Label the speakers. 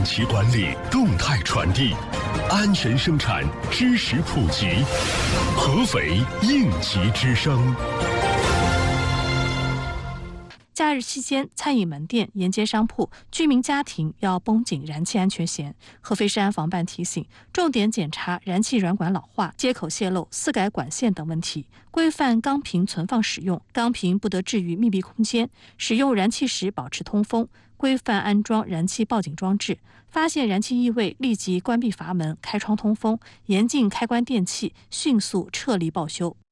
Speaker 1: 齐管理，动态传递，安全生产，知识普及，合肥应急之声。
Speaker 2: 假日期间，餐饮门店、沿街商铺、居民家庭要绷紧燃气安全弦。合肥市安防办提醒，重点检查燃气软管老化、接口泄漏、私改管线等问题，规范钢瓶存放使用，钢瓶不得置于密闭空间，使用燃气时保持通风，规范安装燃气报警装置，发现燃气异味立即关闭阀门、开窗通风，严禁开关电器，迅速撤离报修。